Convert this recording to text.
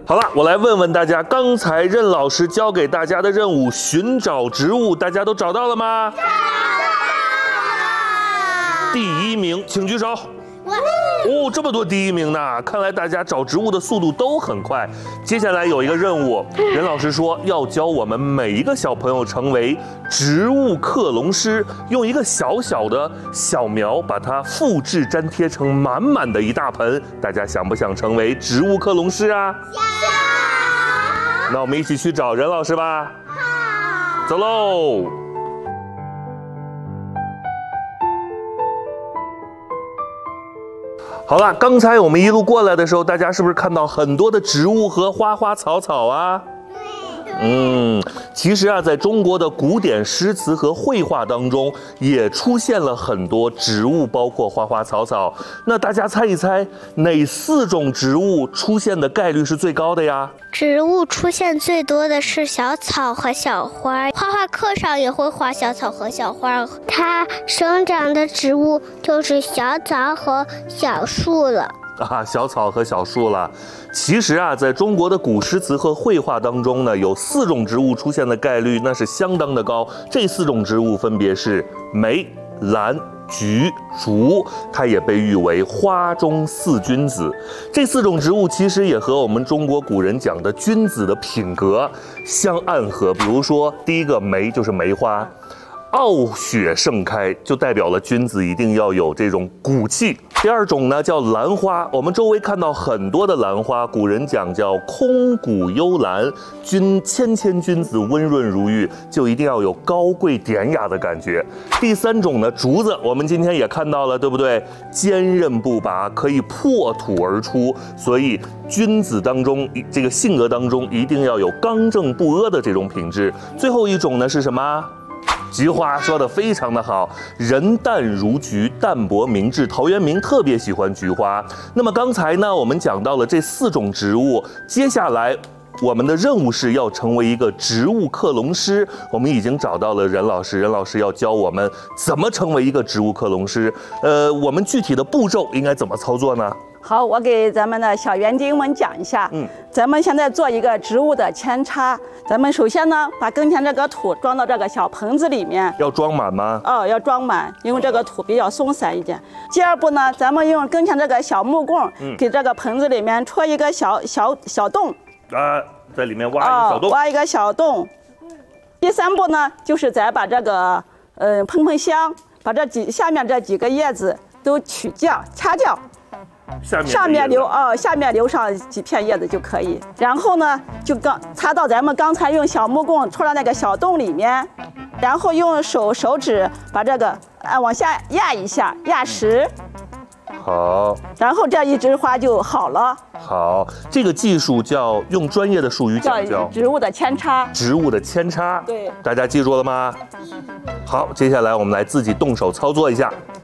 好了，我来问问大家，刚才任老师教给大家的任务——寻找植物，大家都找到了吗？找到了。第1名，请举手。哦，这么多第1名呢，看来大家找植物的速度都很快。接下来有一个任务，任老师说要教我们每一个小朋友成为植物克隆师，用一个小小的小苗把它复制粘贴成满满的一大盆。大家想不想成为植物克隆师啊？想。那我们一起去找任老师吧。好，走喽。好了，刚才我们一路过来的时候，大家是不是看到很多的植物和花花草草啊？其实啊，在中国的古典诗词和绘画当中，也出现了很多植物，包括花花草草。那大家猜一猜，哪4种植物出现的概率是最高的呀？ 植物出现最多的是小草和小花，画画课上也会画小草和小花。它生长的植物就是小草和小树了。 小草和小树了。其实啊，在中国的古诗词和绘画当中呢，有4种植物出现的概率那是相当的高。这4种植物分别是梅、兰、菊、竹，它也被誉为花中4君子。这4种植物其实也和我们中国古人讲的君子的品格相暗合。比如说，第一个梅就是梅花。傲雪盛开就代表了君子一定要有这种骨气。第2种呢叫兰花，我们周围看到很多的兰花，古人讲叫空谷幽兰，谦君子温润如玉，就一定要有高贵典雅的感觉。第3种呢竹子，我们今天也看到了，对不对？坚韧不拔，可以破土而出，所以君子当中这个性格当中一定要有刚正不阿的这种品质。最后一种呢是什么？菊花，说得非常的好，人淡如菊，淡泊明志。陶渊明特别喜欢菊花。那么刚才呢，我们讲到了这4种植物，接下来我们的任务是要成为一个植物克隆师。我们已经找到了任老师，任老师要教我们怎么成为一个植物克隆师。我们具体的步骤应该怎么操作呢？ 好，我给咱们的小园丁们讲一下。咱们现在做一个植物的扦插。咱们首先呢，把跟前这个土装到这个小盆子里面。要装满吗？要装满，因为这个土比较松散一点。第2步呢，咱们用跟前这个小木棍，给这个盆子里面戳一个小洞。 在里面挖一个小洞。挖一个小洞。 第3步呢，就是咱把这个喷香，把下面这几个叶子都取掉、掐掉。下面留上几片叶子就可以，然后呢就插到咱们刚才用小木棍戳到那个小洞里面，然后用手指把这个往下压一下，压实。 好， 然后这一枝花就好了。 好，这个技术用专业的术语叫植物的扦插。 植物的扦插， 对， 大家记住了吗？好，接下来我们来自己动手操作一下。